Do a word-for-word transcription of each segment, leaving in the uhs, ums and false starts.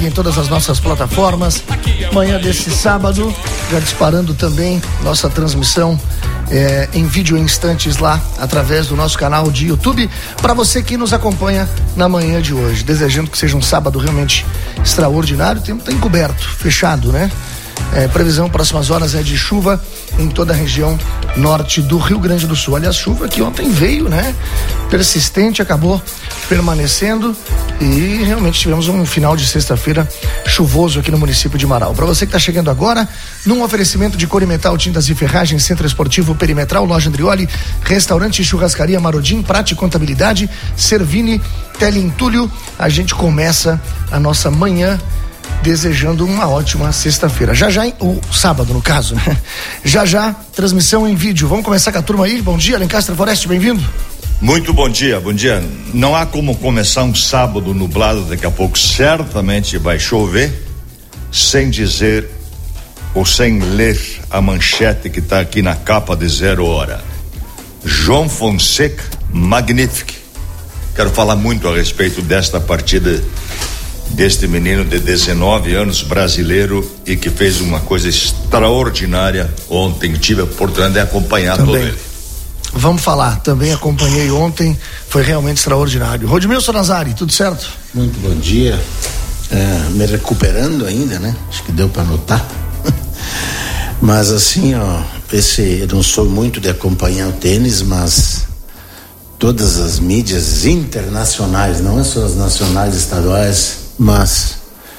YouTube, em todas as nossas plataformas. Manhã desse sábado, já disparando também nossa transmissão é, em vídeo em instantes lá, através do nosso canal de YouTube, para você que nos acompanha na manhã de hoje. Desejando que seja um sábado realmente extraordinário. O tempo está encoberto, fechado, né? É, previsão próximas horas é de chuva em toda a região norte do Rio Grande do Sul. Aliás, chuva que ontem veio, né? Persistente, acabou permanecendo e realmente tivemos um final de sexta-feira chuvoso aqui no município de Marau. Para você que está chegando agora, num oferecimento de Corimetal, Tintas e Ferragens, Centro Esportivo Perimetral, Loja Andrioli, Restaurante e Churrascaria Marodim, Prate Contabilidade, Servini, Teleentúlio, a gente começa a nossa manhã desejando uma ótima sexta-feira. Já já, o sábado no caso, né? Já já, transmissão em vídeo. Vamos começar com a turma aí? Bom dia, Lencastre Foreste, bem-vindo. Muito bom dia, bom dia. Não há como começar um sábado nublado, daqui a pouco certamente vai chover, sem dizer ou sem ler a manchete que está aqui na capa de Zero Hora. João Fonseca, magnífico. Quero falar muito a respeito desta partida deste menino de dezenove anos, brasileiro, e que fez uma coisa extraordinária ontem. Tive a oportunidade de acompanhar também. todo ele. Vamos falar, também acompanhei ontem, foi realmente extraordinário. Rodmilson Nazari, tudo certo? Muito bom dia, é, me recuperando ainda, né? Acho que deu para notar. Mas assim, ó, esse, eu não sou muito de acompanhar o tênis, mas todas as mídias internacionais, não só as nacionais e estaduais, mas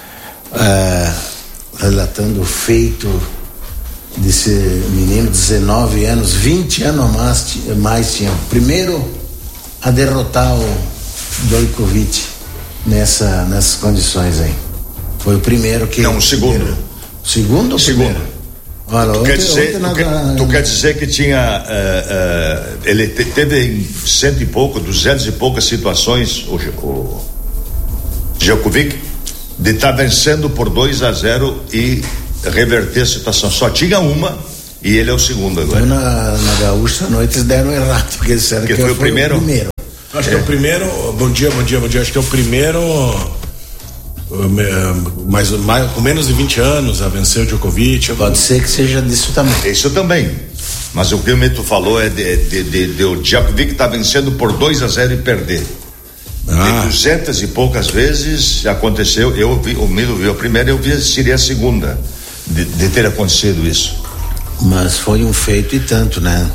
é, relatando o feito desse menino, dezenove anos, vinte anos mais, mais tinha o primeiro a derrotar o Djokovic nessa, nessas condições aí. Foi o primeiro que... Não, o segundo. Primeiro, o segundo ou o segundo? Primeiro? Olha, tu, ontem, quer dizer, ontem tu, na, quer, na, tu quer dizer que tinha uh, uh, ele te, teve em cento e pouco, duzentos e poucas situações o, o Djokovic de estar tá vencendo por dois a zero e reverter a situação. Só tinha uma e ele é o segundo agora. Então, na, na Gaúcha à noite eles deram errado, porque eles disseram que, que foi, o primeiro. O primeiro. Acho é. que é o primeiro. Bom dia, bom dia, bom dia. Acho que é o primeiro mais, mais, com menos de vinte anos a vencer o Djokovic. Pode ser que seja disso também. Isso também. Mas o que o Mito falou é de, de, de, de o Djokovic tá vencendo por dois a zero e perder. Ah. De duzentas e poucas vezes aconteceu. Eu vi, o Mito viu a primeira, eu vi seria a segunda de, de ter acontecido isso. Mas foi um feito e tanto, né?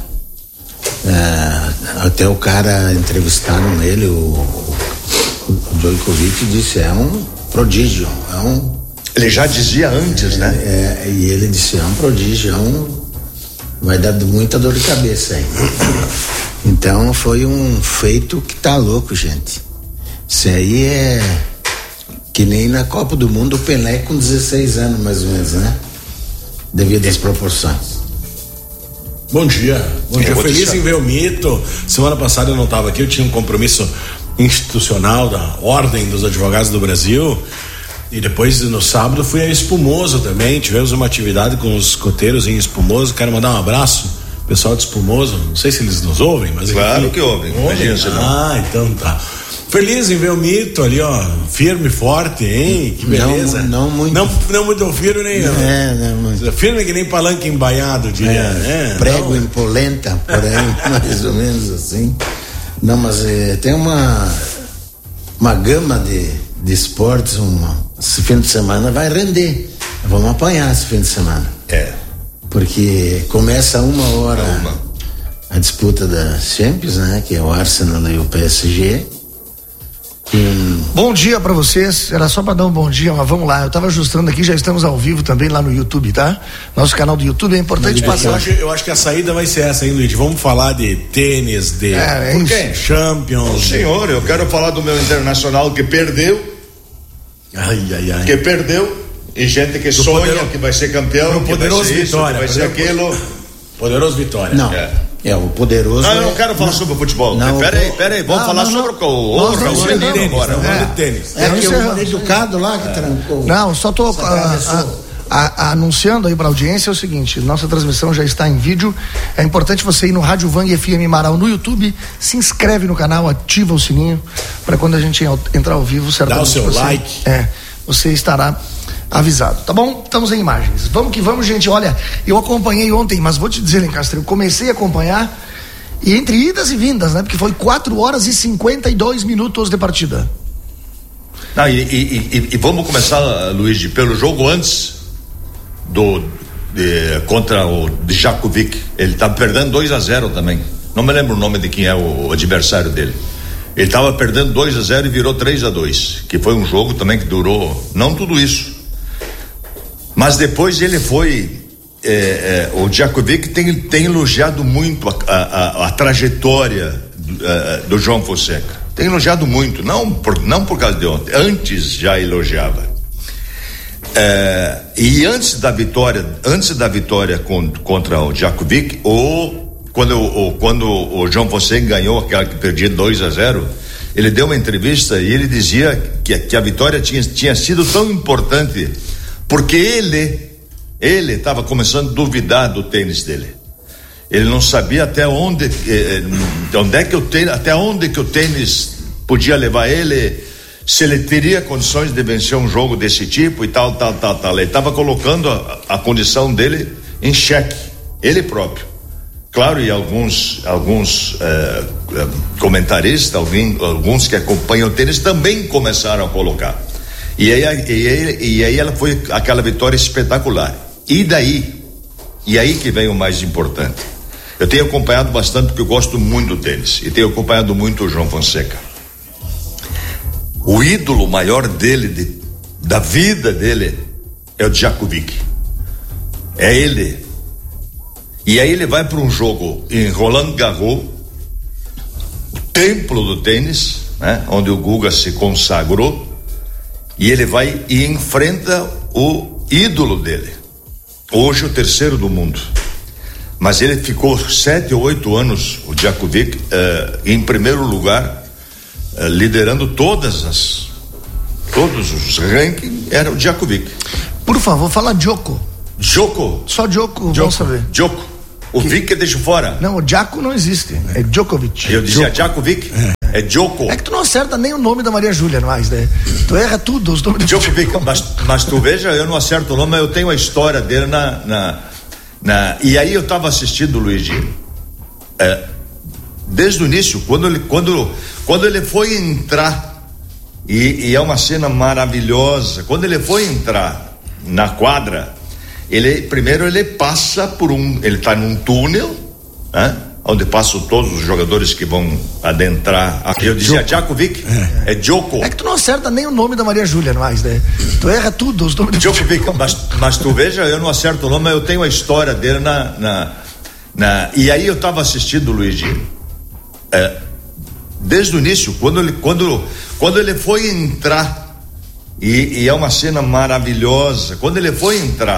É, até o cara, entrevistaram ele, o, o, o Djokovic, disse: é um prodígio, é um... Ele já dizia antes, é, né? É, e ele disse: é um prodígio, é um... vai dar muita dor de cabeça aí. Então foi um feito que tá louco, gente. Isso aí é que nem na Copa do Mundo o Pelé com dezesseis anos, mais ou menos, né? Devido às proporções. Bom dia, bom dia, feliz deixar. Em ver o Mito. Semana passada eu não estava aqui, eu tinha um compromisso institucional da Ordem dos Advogados do Brasil, e depois no sábado fui a Espumoso também, tivemos uma atividade com os escoteiros em Espumoso. Quero mandar um abraço pessoal de Espumoso, não sei se eles nos ouvem, mas claro que ouvem, imagina. Ah, então tá. Feliz em ver o Mito ali, ó, firme, forte, hein? Que beleza. Não, não muito. Não, não muito firme nem. É, não muito. Firme que nem palanque embaiado, diria. É, né? Prego não. Em polenta, por aí, mais ou menos assim. Não, mas é, tem uma uma gama de, de esportes. Uma, esse fim de semana vai render. Vamos apanhar esse fim de semana. É. Porque começa uma hora uma. a disputa da Champions, né? Que é o Arsenal e o P S G. Hum. Bom dia pra vocês, era só pra dar um bom dia, mas vamos lá, eu tava ajustando aqui, já estamos ao vivo também lá no YouTube, tá? Nosso canal do YouTube, é importante é, passar. Eu acho, eu acho que a saída vai ser essa, hein, Luiz? Vamos falar de tênis, de é, é quê? Champions. Ô, senhor, eu quero falar do meu Internacional que perdeu. Ai, ai, ai. Que perdeu, e gente que do sonha poderoso, que vai ser campeão, que vai ser isso, Vitória, que vai ser aquilo. Poderoso Vitória. Não. É. É, o poderoso. Não, eu não quero falar não, sobre o futebol. Não, peraí, peraí, vamos não, falar não, sobre não. o o Raul Menino agora. Vamos de tênis. É, é que o educado lá que é. trancou. Não, só tô a, a, a, a, anunciando aí pra audiência é o seguinte: nossa transmissão já está em vídeo. É importante você ir no Rádio Vang F M Marau no YouTube, se inscreve no canal, ativa o sininho, para quando a gente entrar ao vivo, certamente. Dá o seu você, like. É. você estará avisado, tá bom? Estamos em imagens. Vamos que vamos, gente. Olha, eu acompanhei ontem, mas vou te dizer, Lencastre, eu comecei a acompanhar e entre idas e vindas, né? Porque foi quatro horas e cinquenta e dois minutos de partida. Não, e, e, e, e vamos começar, Luiz, pelo jogo antes do de, contra o Djakovic. Ele estava perdendo dois a zero também. Não me lembro o nome de quem é o, o adversário dele. Ele estava perdendo dois a zero e virou três a dois, que foi um jogo também que durou não tudo isso. Mas depois ele foi é, é, o Djakovic tem, tem elogiado muito a, a, a, a trajetória do, a, do João Fonseca. Tem elogiado muito, não por, não por causa de ontem, antes já elogiava. É, e antes da vitória, antes da vitória com, contra o Djakovic, ou quando, ou, quando o João Fonseca ganhou aquela que perdia dois a zero, ele deu uma entrevista e ele dizia que, que a vitória tinha, tinha sido tão importante porque ele ele estava começando a duvidar do tênis dele. Ele não sabia até onde eh, onde é que o tênis, até onde que o tênis podia levar ele, se ele teria condições de vencer um jogo desse tipo e tal, tal, tal, tal. Ele estava colocando a, a condição dele em xeque, ele próprio. Claro, e alguns alguns eh, comentaristas, alguns, alguns que acompanham o tênis também começaram a colocar. E aí, e aí, e aí ela foi aquela vitória espetacular. E daí, e aí que vem o mais importante. Eu tenho acompanhado bastante porque eu gosto muito do tênis e tenho acompanhado muito o João Fonseca. O ídolo maior dele, de, da vida dele, é o Djakovic. É ele. E aí ele vai para um jogo em Roland Garros, o templo do tênis, né, onde o Guga se consagrou, e ele vai e enfrenta o ídolo dele, hoje o terceiro do mundo. Mas ele ficou sete ou oito anos, o Djakovic, eh, em primeiro lugar, eh, liderando todas as todos os rankings, era o Djakovic. Por favor, fala Djoko. Djoko. Só Djoko, Djoko. vamos saber. Djoko. O que... Vic deixa fora. Não, o Djako não existe, é Djokovic. Eu dizia Djakovic, é, é Djoko. É que tu não acerta nem o nome da Maria Júlia mais, né? Tu erra tudo, os nomes Djokovic, mas, mas tu veja, eu não acerto o nome, mas eu tenho a história dele na, na, na e aí eu estava assistindo, Luigi, é, desde o início, quando ele, quando, quando ele foi entrar, e, e é uma cena maravilhosa, quando ele foi entrar na quadra, ele, primeiro ele passa por um, ele está num túnel, né? Onde passam todos os jogadores que vão adentrar. Aqui eu dizia Djakovic, é, é Djoko. É que tu não acerta nem o nome da Maria Júlia mais, né? Tu erra tudo, os nomes Djokovic, mas, mas tu veja, eu não acerto o nome, mas eu tenho a história dele na, na, na e aí eu estava assistindo, Luigi, é, desde o início, quando ele, quando, quando ele foi entrar, e, e é uma cena maravilhosa, quando ele foi entrar